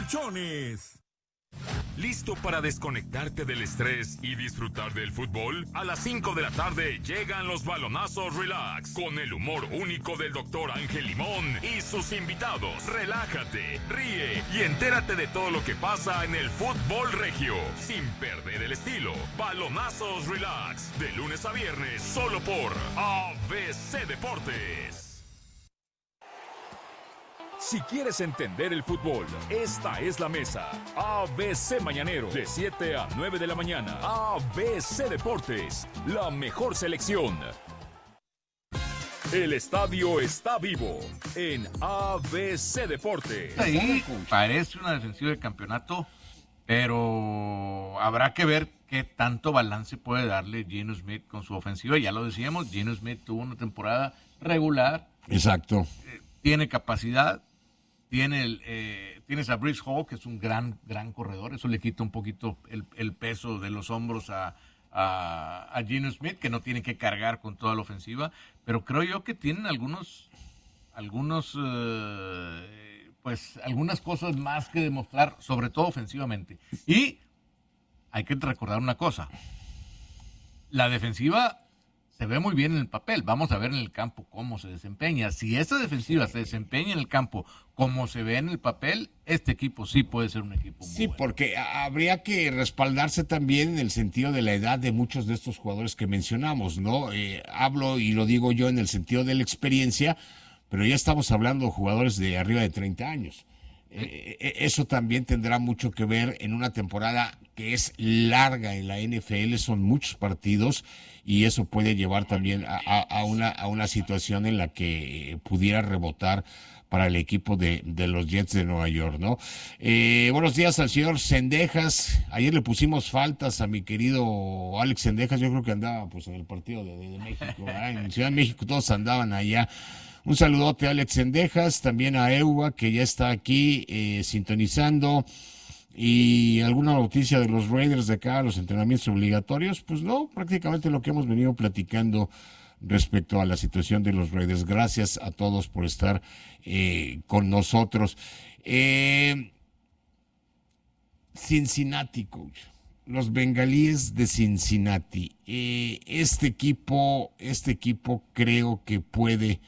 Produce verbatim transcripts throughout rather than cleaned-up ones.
colchones. ¿Listo para desconectarte del estrés y disfrutar del fútbol? A las cinco de la tarde llegan los balonazos Relax con el humor único del doctor Ángel Limón y sus invitados. Relájate, ríe y entérate de todo lo que pasa en el fútbol regio, sin perder el estilo. Balonazos Relax, de lunes a viernes, solo por A B C Deportes. Si quieres entender el fútbol, esta es la mesa. A B C Mañanero, de siete a nueve de la mañana. A B C Deportes, la mejor selección. El estadio está vivo en A B C Deportes. Ahí parece una defensiva de campeonato, pero habrá que ver qué tanto balance puede darle Geno Smith con su ofensiva. Ya lo decíamos, Geno Smith tuvo una temporada regular. Exacto. Eh, tiene capacidad. Tiene el, eh, tienes a Breece Hall, que es un gran, gran corredor. Eso le quita un poquito el, el peso de los hombros a, a, a Geno Smith, que no tiene que cargar con toda la ofensiva. Pero creo yo que tienen algunos, algunos, eh, pues, algunas cosas más que demostrar, sobre todo ofensivamente. Y hay que recordar una cosa. La defensiva se ve muy bien en el papel. Vamos a ver en el campo cómo se desempeña. Si esta defensiva se desempeña en el campo como se ve en el papel, este equipo sí puede ser un equipo muy Sí, bueno. porque habría que respaldarse también en el sentido de la edad de muchos de estos jugadores que mencionamos, ¿no? Eh, hablo y lo digo yo en el sentido de la experiencia, pero ya estamos hablando de jugadores de arriba de treinta años. Eh, eso también tendrá mucho que ver en una temporada que es larga en la N F L, son muchos partidos y eso puede llevar también a, a, a, una, a una situación en la que pudiera rebotar para el equipo de, de los Jets de Nueva York, ¿no? Eh, buenos días al señor Cendejas. Ayer le pusimos faltas a mi querido Alex Cendejas, yo creo que andaba pues en el partido de, de, de México, ¿verdad? En Ciudad de México todos andaban allá. Un saludote a Alex Cendejas, también a Ewa, que ya está aquí eh, sintonizando. ¿Y alguna noticia de los Raiders de acá, los entrenamientos obligatorios? Pues no, prácticamente lo que hemos venido platicando respecto a la situación de los Raiders. Gracias a todos por estar eh, con nosotros. Eh, Cincinnati, coach. Los bengalíes de Cincinnati. Eh, este equipo, este equipo creo que puede...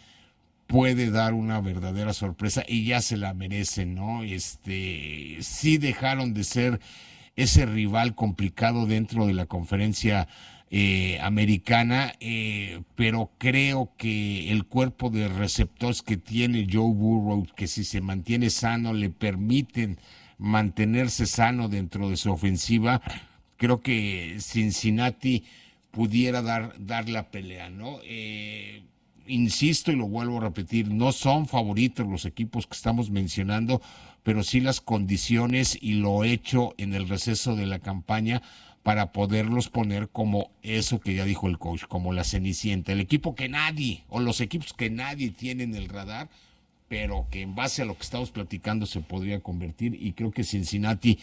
puede dar una verdadera sorpresa y ya se la merecen, ¿no? Este, sí dejaron de ser ese rival complicado dentro de la conferencia eh, americana, eh, pero creo que el cuerpo de receptores que tiene Joe Burrow, que si se mantiene sano, le permiten mantenerse sano dentro de su ofensiva, creo que Cincinnati pudiera dar, dar la pelea, ¿no? Eh, Insisto y lo vuelvo a repetir, no son favoritos los equipos que estamos mencionando, pero sí las condiciones y lo hecho en el receso de la campaña para poderlos poner como eso que ya dijo el coach, como la Cenicienta, el equipo que nadie, o los equipos que nadie tiene en el radar, pero que en base a lo que estamos platicando se podría convertir, y creo que Cincinnati...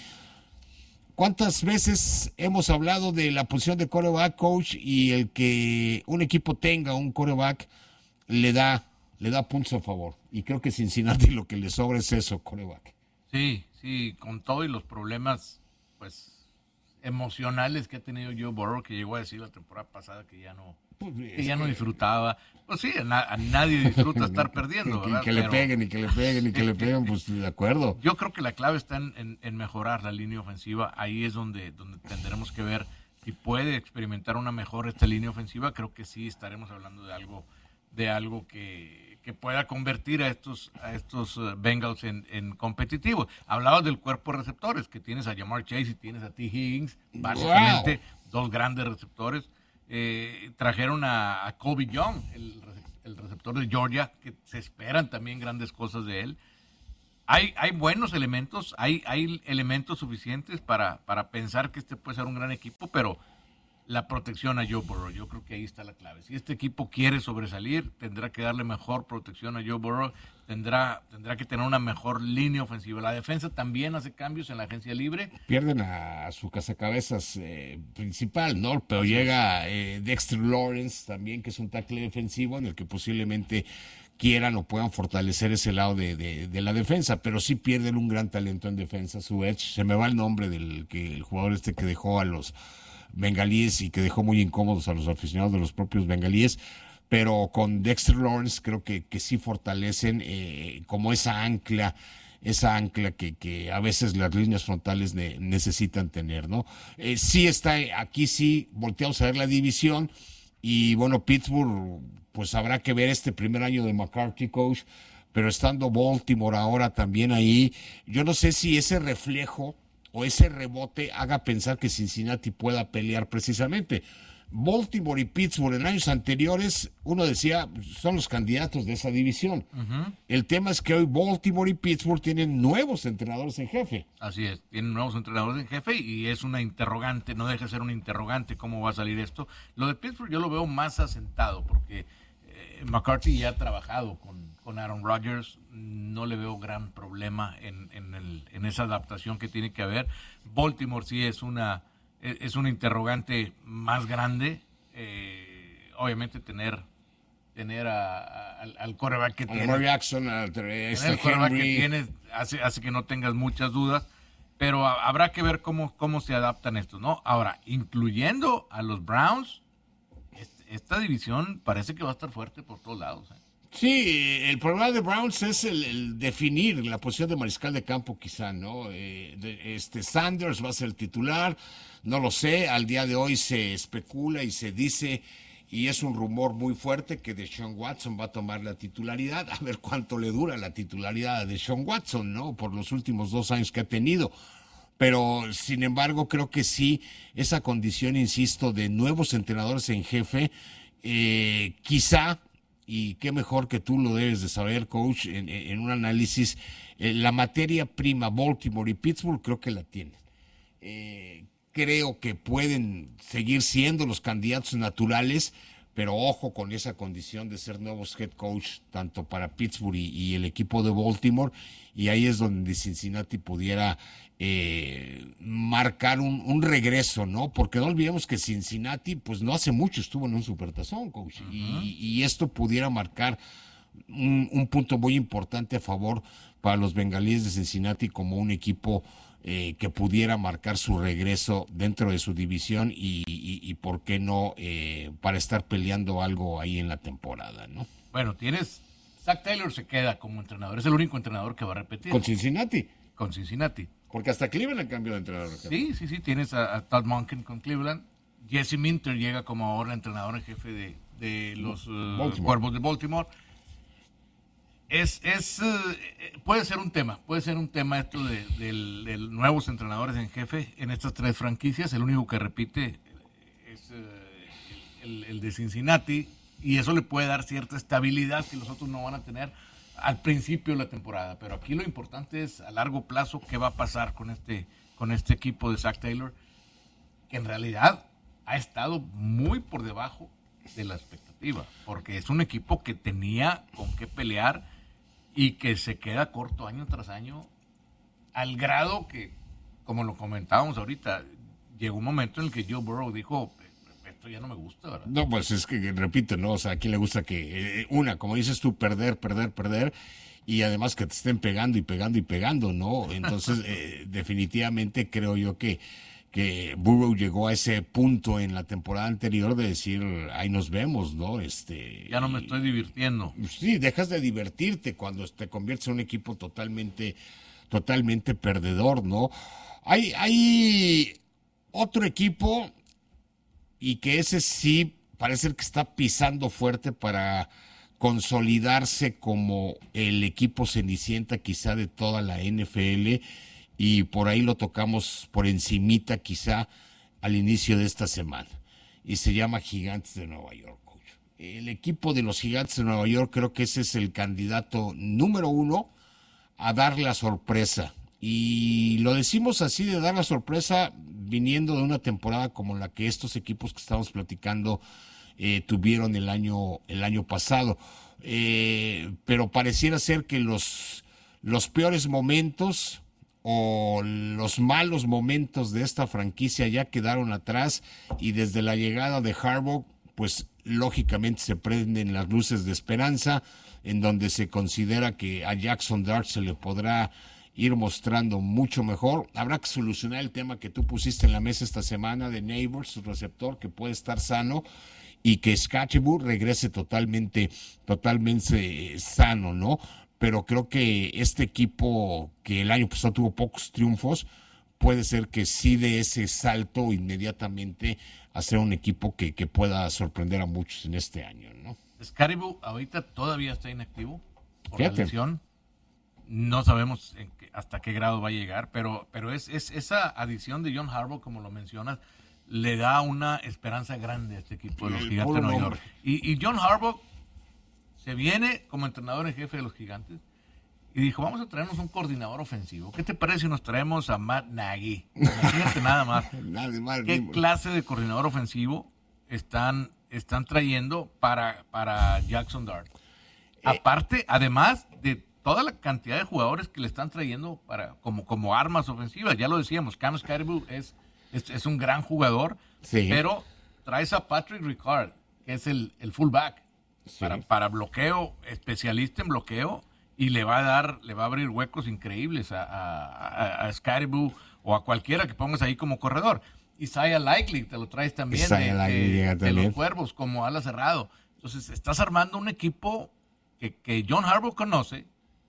¿Cuántas veces hemos hablado de la posición de quarterback, coach, y el que un equipo tenga un quarterback le da le da puntos a favor? Y creo que Cincinnati lo que le sobra es eso, quarterback. Sí, sí, con todo y los problemas pues emocionales que ha tenido Joe Burrow, que llegó a decir la temporada pasada que ya no Pues, que ya no disfrutaba. Pues sí, a, na- a nadie disfruta estar perdiendo, que, ¿verdad? que le Pero peguen y que le peguen y que le peguen, pues de acuerdo. yo creo que la clave está en, en- en mejorar la línea ofensiva. Ahí es donde, donde tendremos que ver si puede experimentar una mejor esta línea ofensiva. Creo que sí estaremos hablando de algo de algo que, que pueda convertir a estos a estos uh, Bengals en, en competitivos. Hablabas del cuerpo de receptores, que tienes a Jamar Chase y tienes a T. Higgins, básicamente Wow. dos grandes receptores. Eh, trajeron a, a Kobe Young, el, el receptor de Georgia, que se esperan también grandes cosas de él. Hay, hay buenos elementos, hay, hay elementos suficientes para, para pensar que este puede ser un gran equipo, pero la protección a Joe Burrow, yo creo que ahí está la clave. Si este equipo quiere sobresalir, tendrá que darle mejor protección a Joe Burrow, tendrá, tendrá que tener una mejor línea ofensiva. La defensa también hace cambios en la agencia libre. Pierden a su cazacabezas eh, principal, ¿no? Pero llega eh, Dexter Lawrence también, que es un tackle defensivo en el que posiblemente quieran o puedan fortalecer ese lado de, de, de la defensa, pero sí pierden un gran talento en defensa, su edge. Se me va el nombre del que el jugador este que dejó a los bengalíes y que dejó muy incómodos a los aficionados de los propios bengalíes, pero con Dexter Lawrence creo que, que sí fortalecen eh, como esa ancla, esa ancla que, que a veces las líneas frontales ne, necesitan tener, ¿no? Eh, sí está, aquí sí volteamos a ver la división y bueno, Pittsburgh, pues habrá que ver este primer año de McCarthy, coach, pero estando Baltimore ahora también ahí, yo no sé si ese reflejo o ese rebote haga pensar que Cincinnati pueda pelear precisamente. Baltimore y Pittsburgh en años anteriores, uno decía, son los candidatos de esa división. Uh-huh. El tema es que hoy Baltimore y Pittsburgh tienen nuevos entrenadores en jefe. Así es, tienen nuevos entrenadores en jefe y es una interrogante, no deja de ser una interrogante cómo va a salir esto. Lo de Pittsburgh yo lo veo más asentado porque eh, McCarthy ya ha trabajado con, con Aaron Rodgers, no le veo gran problema en, en, el, en esa adaptación que tiene que haber. Baltimore sí es una... es un interrogante más grande, eh, obviamente tener tener a, a, al, al quarterback que tiene, Lamar Jackson, a, este el quarterback que tiene hace, hace que no tengas muchas dudas, pero a, habrá que ver cómo, cómo se adaptan estos, ¿no? Ahora, incluyendo a los Browns, este, esta división parece que va a estar fuerte por todos lados, ¿eh? Sí, el problema de Browns es el, el definir la posición de mariscal de campo quizá, ¿no? Eh, de, este Sanders va a ser el titular, no lo sé, al día de hoy se especula y se dice, y es un rumor muy fuerte, que Deshaun Watson va a tomar la titularidad, a ver cuánto le dura la titularidad a Deshaun Watson, ¿no? Por los últimos dos años que ha tenido. Pero, sin embargo, creo que sí, esa condición, insisto, de nuevos entrenadores en jefe, eh, quizá... y qué mejor que tú lo debes de saber, coach, en, en un análisis, eh, la materia prima Baltimore y Pittsburgh creo que la tienen. Eh, creo que pueden seguir siendo los candidatos naturales, pero ojo con esa condición de ser nuevos head coach, tanto para Pittsburgh y, y el equipo de Baltimore, y ahí es donde Cincinnati pudiera eh, marcar un, un regreso, ¿no? Porque no olvidemos que Cincinnati, pues no hace mucho estuvo en un supertazón, coach, uh-huh. y, y esto pudiera marcar un, un punto muy importante a favor para los bengalíes de Cincinnati como un equipo eh, que pudiera marcar su regreso dentro de su división y, y, y por qué no, eh, para estar peleando algo ahí en la temporada, ¿no? Bueno, tienes... Zach Taylor se queda como entrenador, es el único entrenador que va a repetir. ¿Con Cincinnati? Con Cincinnati. Porque hasta Cleveland cambió de entrenador. Sí, sí, sí, tienes a, a Todd Monken con Cleveland. Jesse Minter llega como ahora entrenador en jefe de, de los uh, Cuervos de Baltimore. Es, es, uh, puede ser un tema, puede ser un tema esto de, de, de nuevos entrenadores en jefe en estas tres franquicias. El único que repite es uh, el, el de Cincinnati, y eso le puede dar cierta estabilidad que los otros no van a tener al principio de la temporada. Pero aquí lo importante es a largo plazo qué va a pasar con este, con este equipo de Zach Taylor, que en realidad ha estado muy por debajo de la expectativa, porque es un equipo que tenía con qué pelear y que se queda corto año tras año, al grado que, como lo comentábamos ahorita, llegó un momento en el que Joe Burrow dijo, esto ya no me gusta, ¿verdad? No, pues es que, repito, ¿no? O sea, ¿a quién le gusta que, eh, una, como dices tú, perder, perder, perder, y además que te estén pegando y pegando y pegando, ¿no? Entonces, eh, definitivamente creo yo que que Burrow llegó a ese punto en la temporada anterior de decir, ahí nos vemos, ¿no? Este, ya no me estoy divirtiendo. Sí, dejas de divertirte cuando te conviertes en un equipo totalmente, totalmente perdedor, ¿no? Hay, hay otro equipo, y que ese sí parece que está pisando fuerte para consolidarse como el equipo cenicienta quizá de toda la N F L, y por ahí lo tocamos por encimita quizá al inicio de esta semana, y se llama Gigantes de Nueva York, coach. El equipo de los Gigantes de Nueva York creo que ese es el candidato número uno a dar la sorpresa, y lo decimos así, de dar la sorpresa viniendo de una temporada como la que estos equipos que estamos platicando eh, tuvieron el año, el año pasado, eh, pero pareciera ser que los, los peores momentos o los malos momentos de esta franquicia ya quedaron atrás, y desde la llegada de Harbaugh, pues lógicamente se prenden las luces de esperanza. en donde se considera que a Jackson Dart se le podrá ir mostrando mucho mejor. Habrá que solucionar el tema que tú pusiste en la mesa esta semana de Neighbors, su receptor, que puede estar sano, y que Scatcheboo regrese totalmente, totalmente sano, ¿no? Pero creo que este equipo, que el año pasado tuvo pocos triunfos, puede ser que sí dé ese salto inmediatamente a ser un equipo que, que pueda sorprender a muchos en este año, ¿no? Scatcheboo ahorita todavía está inactivo por Fíjate. la lesión. No sabemos en qué, hasta qué grado va a llegar, pero, pero es, es esa adición de John Harbaugh, como lo mencionas, le da una esperanza grande a este equipo de los El Gigantes de puro Nueva nombre. York. Y, y John Harbaugh se viene como entrenador en jefe de los Gigantes y dijo, vamos a traernos un coordinador ofensivo. ¿Qué te parece si nos traemos a Matt Nagy? Imagínate nada más. Nada más, ¿Qué ni- clase de coordinador ofensivo están, están trayendo para, para Jackson Dart? Aparte, además de toda la cantidad de jugadores que le están trayendo para como, como armas ofensivas. Ya lo decíamos, Cam Scatcheboo es, es, es un gran jugador, Sí. pero traes a Patrick Ricard, que es el, el fullback, Sí. para, para bloqueo, especialista en bloqueo, y le va a dar, le va a abrir huecos increíbles a, a, a, a Scatcheboo o a cualquiera que pongas ahí como corredor. Isaiah Likely te lo traes también, Isaiah de, Likely de- llega de también. los Cuervos como ala cerrado. Entonces estás armando un equipo que, que John Harbaugh conoce,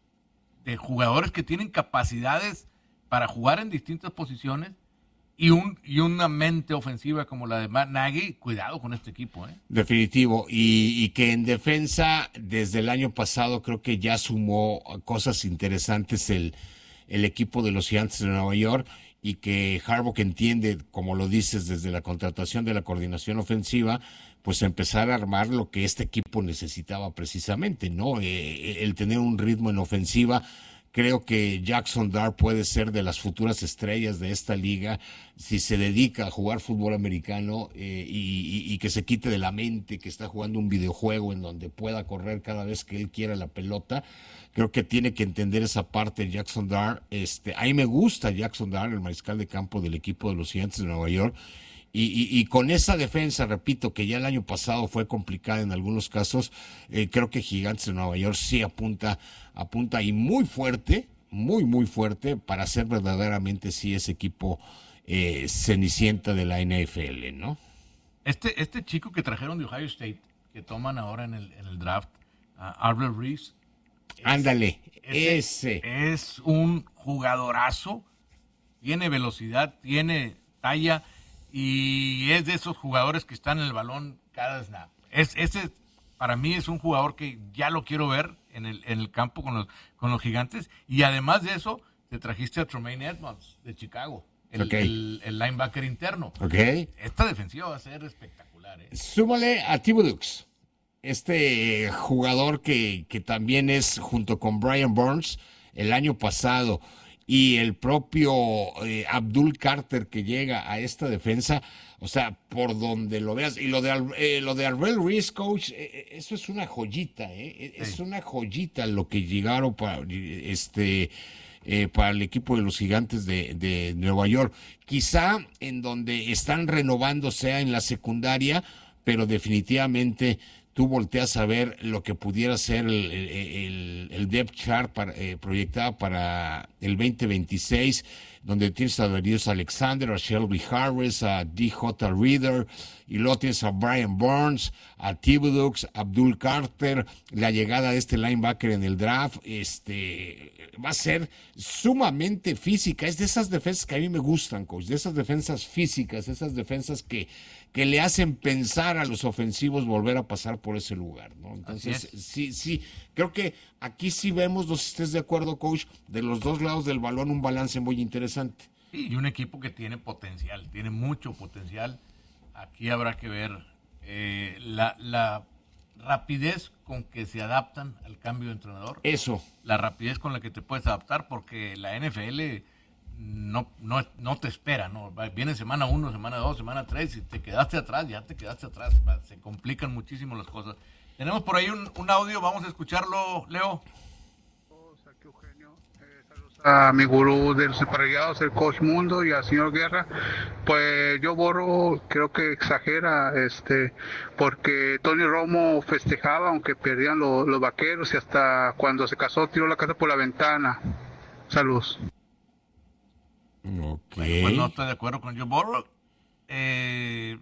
de jugadores que tienen capacidades para jugar en distintas posiciones y un y una mente ofensiva como la de Matt Nagy. Cuidado con este equipo, ¿eh? Definitivo, y, y que en defensa desde el año pasado creo que ya sumó cosas interesantes el, el equipo de los Gigantes de Nueva York, y que Harbaugh, que entiende, como lo dices, desde la contratación de la coordinación ofensiva, pues empezar a armar lo que este equipo necesitaba precisamente, ¿no? Eh, el tener un ritmo en ofensiva. Creo que Jackson Dart puede ser de las futuras estrellas de esta liga si se dedica a jugar fútbol americano, eh, y, y- y que se quite de la mente que está jugando un videojuego en donde pueda correr cada vez que él quiera la pelota. Creo que tiene que entender esa parte de Jackson Dart. Este, a mí me gusta Jackson Dart, el mariscal de campo del equipo de los Gigantes de Nueva York. Y, y, y con esa defensa, repito, que ya el año pasado fue complicada en algunos casos, eh, creo que Gigantes de Nueva York sí apunta, apunta y muy fuerte, muy, muy fuerte para ser verdaderamente sí ese equipo eh, cenicienta de la N F L, ¿no? Este, este chico que trajeron de Ohio State, que toman ahora en el, en el draft, a Arvel Reese, Ándale, ese. es un jugadorazo, tiene velocidad, tiene talla y es de esos jugadores que están en el balón cada snap. Es, ese para mí es un jugador que ya lo quiero ver en el, en el campo con los, con los Gigantes, y además de eso te trajiste a Tremaine Edmonds de Chicago, el, Ok. el, el linebacker interno. ¿Ok? Esta defensiva va a ser espectacular, ¿eh? Súmale a Thibodeaux, este jugador que, que también es, junto con Brian Burns, el año pasado, y el propio eh, Abdul Carter, que llega a esta defensa. O sea, por donde lo veas. Y lo de, Al- eh, lo de Arvel Reese, coach, eh, eso es una joyita, ¿eh? Es Sí. una joyita lo que llegaron para, este, eh, para el equipo de los Gigantes de, de Nueva York. Quizá en donde están renovando sea en la secundaria, pero definitivamente tú volteas a ver lo que pudiera ser el, el, el- el depth chart para, eh, proyectada para el veinte veintiséis, donde tienes a Darius Alexander, a Shelby Harris, a D J Reader, y luego tienes a Brian Burns, a Thibodeaux, Abdul Carter, la llegada de este linebacker en el draft. Este va a ser sumamente física. Es de esas defensas que a mí me gustan, coach, de esas defensas físicas, esas defensas que, que le hacen pensar a los ofensivos volver a pasar por ese lugar, ¿no? Entonces, Así es. sí, sí, creo que aquí sí vemos, no sé si estés de acuerdo, coach, de los dos lados del balón un balance muy interesante. Sí, y un equipo que tiene potencial, tiene mucho potencial. Aquí habrá que ver eh, la, la rapidez con que se adaptan al cambio de entrenador, Eso, la rapidez con la que te puedes adaptar, porque la N F L no, no, no te espera, ¿no? Va- Viene semana uno, semana dos, semana tres, y te quedaste atrás, ya te quedaste atrás, va, se complican muchísimo las cosas. Tenemos por ahí un, un audio, vamos a escucharlo, Leo. Todos, aquí Eugenio, eh, saludos a mi gurú de los emparellados, el coach Mundo, y al señor Guerra. Pues Joe Burrow creo que exagera, este, porque Tony Romo festejaba aunque perdían lo, los vaqueros, y hasta cuando se casó tiró la casa por la ventana. Saludos. Ok. Bueno, pues no estoy de acuerdo con Joe Burrow, eh,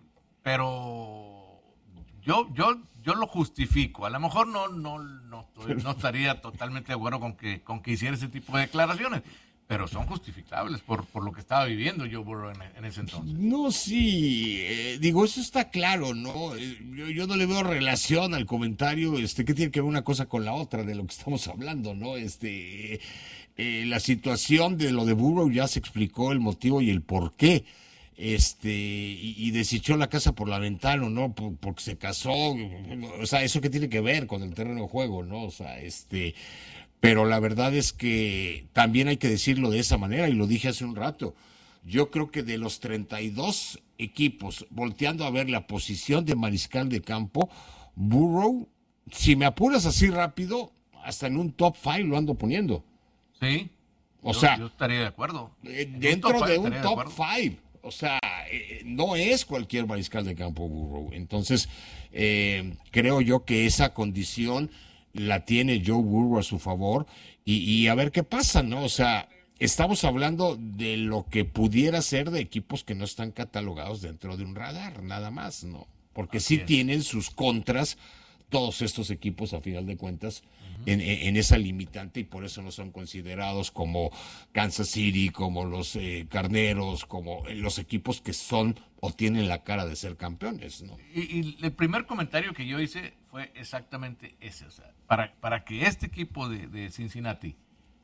pero yo, yo, yo lo justifico. A lo mejor no, no, no, estoy, no estaría totalmente de acuerdo con que, con que hiciera ese tipo de declaraciones, pero son justificables por, por lo que estaba viviendo Joe Burrow en, en ese entonces. No, sí, eh, digo, eso está claro, ¿no? Eh, Yo, yo no le veo relación al comentario, este, que tiene que ver una cosa con la otra de lo que estamos hablando, ¿no? Este, eh, la situación de lo de Burrow ya se explicó el motivo y el por qué. Este, y, y desechó la casa por la ventana, ¿no? Por, porque se casó, o sea, eso que tiene que ver con el terreno de juego, ¿no? O sea, este, pero la verdad es que también hay que decirlo de esa manera, y lo dije hace un rato. Yo creo que de los treinta y dos equipos, volteando a ver la posición de mariscal de campo, Burrow, si me apuras así rápido, hasta en un top five lo ando poniendo. Sí. O yo, sea, yo estaría de acuerdo. Eh, dentro top de five, un estaría top de acuerdo. five. O sea, eh, no es cualquier mariscal de campo Burrow. Entonces, eh, creo yo que esa condición la tiene Joe Burrow a su favor, y, y a ver qué pasa, ¿no? O sea, estamos hablando de lo que pudiera ser de equipos que no están catalogados dentro de un radar, nada más, ¿no? Porque Así sí es. tienen sus contras todos estos equipos, a final de cuentas, en, en- en esa limitante, y por eso no son considerados como Kansas City, como los eh, Carneros, como eh, los equipos que son o tienen la cara de ser campeones, ¿no? Y, y el primer comentario que yo hice fue exactamente ese. O sea, para, para que este equipo de, de Cincinnati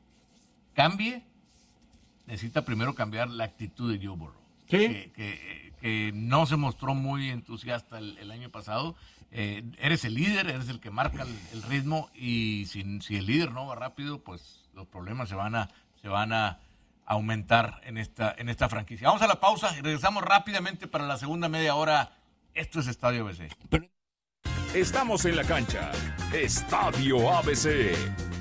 cambie, necesita primero cambiar la actitud de Joe Burrow. Sí. Que, que- que no se mostró muy entusiasta el, el año pasado. Eh, eres el líder, eres el que marca el, el ritmo, y si, si el líder no va rápido, pues los problemas se van a, se van a aumentar en esta, en esta franquicia. Vamos a la pausa y regresamos rápidamente para la segunda media hora. Esto es Estadio A B C. Estamos en la cancha. Estadio A B C.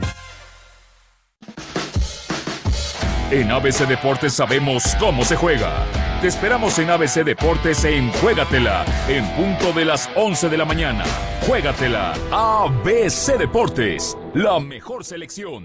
En A B C Deportes sabemos cómo se juega. Te esperamos en A B C Deportes en Juégatela, en punto de las once de la mañana. Juégatela, A B C Deportes, la mejor selección.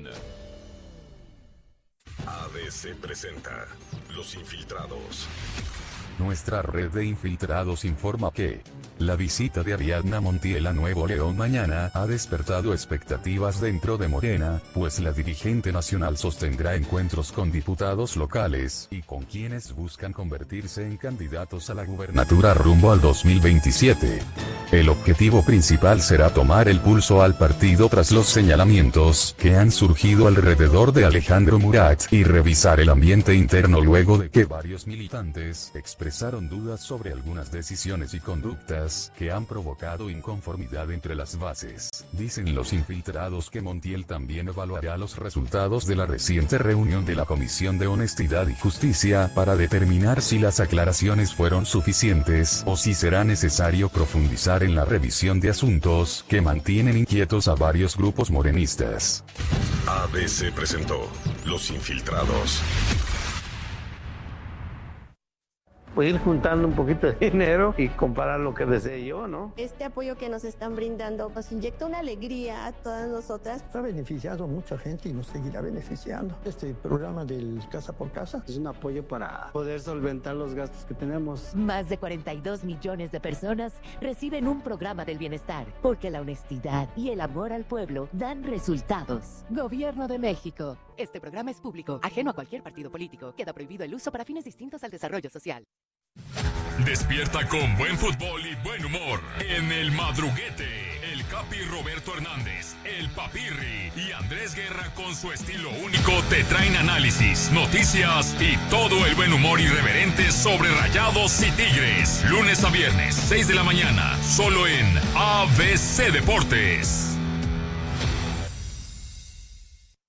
A B C presenta Los Infiltrados. Nuestra red de infiltrados informa que la visita de Ariadna Montiel a Nuevo León mañana ha despertado expectativas dentro de Morena, pues la dirigente nacional sostendrá encuentros con diputados locales y con quienes buscan convertirse en candidatos a la gubernatura rumbo al dos mil veintisiete. El objetivo principal será tomar el pulso al partido tras los señalamientos que han surgido alrededor de Alejandro Murat y revisar el ambiente interno luego de que varios militantes expresaron dudas sobre algunas decisiones y conductas que han provocado inconformidad entre las bases. Dicen los infiltrados que Montiel también evaluará los resultados de la reciente reunión de la Comisión de Honestidad y Justicia para determinar si las aclaraciones fueron suficientes o si será necesario profundizar en la revisión de asuntos que mantienen inquietos a varios grupos morenistas. A B C presentó Los Infiltrados. Pues ir juntando un poquito de dinero y comprar lo que desee yo, ¿no? Este apoyo que nos están brindando nos inyecta una alegría a todas nosotras. Ha beneficiado a mucha gente y nos seguirá beneficiando. Este programa del Casa por Casa Es un apoyo para poder solventar los gastos que tenemos. Más de cuarenta y dos millones de personas reciben un programa del bienestar, porque la honestidad y el amor al pueblo dan resultados. Gobierno de México. Este programa es público, ajeno a cualquier partido político. Queda prohibido el uso para fines distintos al desarrollo social. Despierta con buen fútbol y buen humor en El Madruguete. El Capi Roberto Hernández, el Papirri y Andrés Guerra, con su estilo único, te traen análisis, noticias y todo el buen humor irreverente sobre Rayados y Tigres. Lunes a viernes, seis de la mañana, solo en A B C Deportes.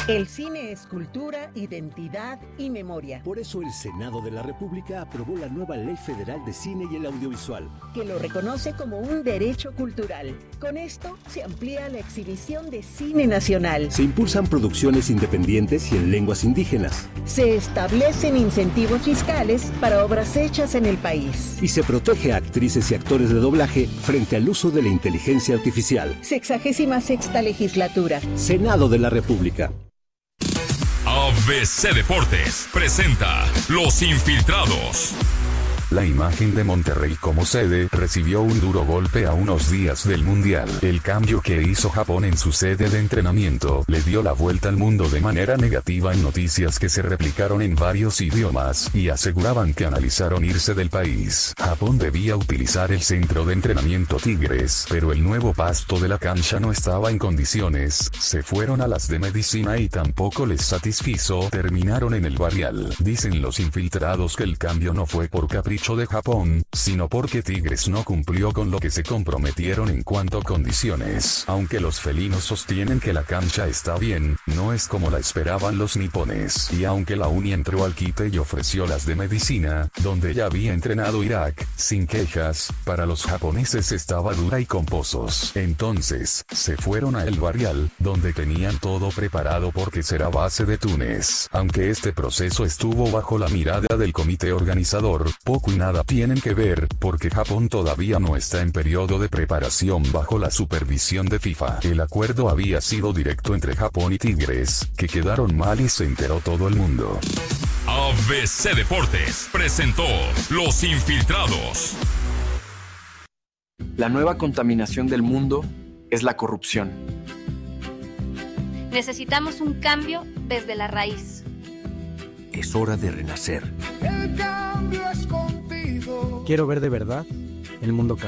El cine es cultura, identidad y memoria. Por eso el Senado de la República aprobó la nueva Ley Federal de Cine y el Audiovisual, que lo reconoce como un derecho cultural. Con esto se amplía la exhibición de cine nacional. Se impulsan producciones independientes y en lenguas indígenas. Se establecen incentivos fiscales para obras hechas en el país. Y se protege a actrices y actores de doblaje frente al uso de la inteligencia artificial. Sexagésima sexta legislatura. Senado de la República. A B C Deportes presenta Los Infiltrados. La imagen de Monterrey como sede recibió un duro golpe a unos días del Mundial. El cambio que hizo Japón en su sede de entrenamiento le dio la vuelta al mundo de manera negativa en noticias que se replicaron en varios idiomas y aseguraban que analizaron irse del país. Japón debía utilizar el centro de entrenamiento Tigres, pero el nuevo pasto de la cancha no estaba en condiciones. Se fueron a las de medicina y tampoco les satisfizo. Terminaron en el Barrial. Dicen los infiltrados que el cambio no fue por capricho de Japón, sino porque Tigres no cumplió con lo que se comprometieron en cuanto a condiciones. Aunque los felinos sostienen que la cancha está bien, no es como la esperaban los nipones. Y aunque la Uni entró al quite y ofreció las de medicina, donde ya había entrenado Irak, sin quejas, para los japoneses estaba dura y con pozos. Entonces, se fueron a El Barrial, donde tenían todo preparado porque será base de Túnez. Aunque este proceso estuvo bajo la mirada del comité organizador, poco y nada tienen que ver, porque Japón todavía no está en periodo de preparación bajo la supervisión de FIFA. El acuerdo había sido directo entre Japón y Tigres, que quedaron mal y se enteró todo el mundo. A B C Deportes presentó Los Infiltrados. La nueva contaminación del mundo es la corrupción. Necesitamos un cambio desde la raíz. Es hora de renacer. El cambio es contigo. Quiero ver de verdad el mundo cambiar.